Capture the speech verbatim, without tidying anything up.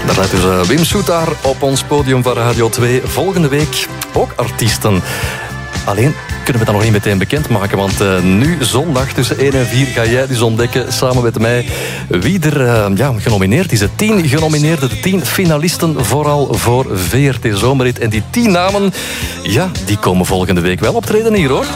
Daar lijkt dus uh, Wim Soetaar op ons podium van Radio twee. Volgende week ook artiesten. Alleen kunnen we dat nog niet meteen bekendmaken, want uh, nu zondag tussen één en vier ga jij dus ontdekken samen met mij wie er uh, ja, genomineerd is. De tien genomineerden, de tien finalisten vooral voor V R T Zomerhit. En die tien namen, ja, die komen volgende week wel optreden hier, hoor.